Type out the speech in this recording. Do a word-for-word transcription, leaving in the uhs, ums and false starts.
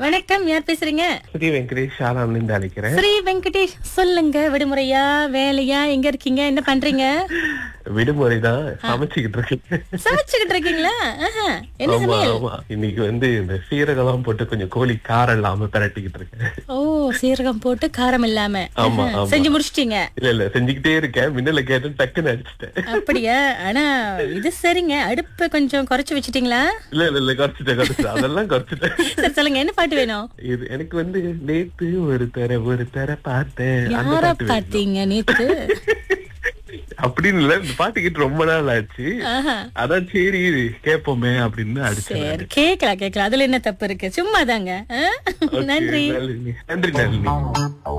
வணக்கம், யார் பேசுறீங்க? ஸ்ரீ வெங்கடேஷ் ஷாலாம்ல இருந்து அழைக்கிறேன். ஸ்ரீ வெங்கடேஷ், சொல்லுங்க. விடுமுறையா, வேலையா, எங்க இருக்கீங்க, என்ன பண்றீங்க? விடுமுறை தான், சமைச்சுக்கிட்டு இருக்கேன். சமைச்சுக்கிட்டு இருக்கீங்களா? ஆஹா, என்ன ஆமா சமையல்? ஆமா, இன்னைக்கு வந்து இந்த சீரகம் போட்டு கொஞ்சம் கோழி காரம் இல்லாம பிரட்டிக்கிட்டு இருக்கேன். ஓ, சீரகம் போட்டு காரம் இல்லாம. ஆமா, ஆஹா, ஆமா. செஞ்சு முடிச்சிட்டீங்க? இல்ல இல்ல, செஞ்சுக்கிட்டே இருக்கேன். மின்னல கேட்டு டக்குன்னு அடிச்சிட்டேன். அப்படியா? ஆனா இது சரிங்க, அடுப்பை கொஞ்சம் குறைச்சு வச்சிட்டீங்களா? இல்ல இல்ல இல்ல, குறைச்சிட்டேன் குறைச்சிட்டேன் அதெல்லாம் குறைச்சிட்டேன். சரி, சொல்லுங்க, என்ன பாட்டு வேணும்? இது எனக்கு வந்து நேத்து ஒரு தர ஒரு தர பார்த்தேன், அந்த யார பாட்டு வேணும். பாத்தீங்க நேத்து? அப்படின்னு இல்ல, இந்த பாட்டு கேட்டு ரொம்ப நாள் ஆச்சு. ஆஹா, அதான் சரி கேப்போமே அப்படின்னு அடிச்சேன். சரி, கேக்கலாம் கேக்கலாம், அதுல என்ன தப்பு இருக்கு? சும்மா தாங்க. Okay, நன்றி. நளினி. நன்றி நளினி.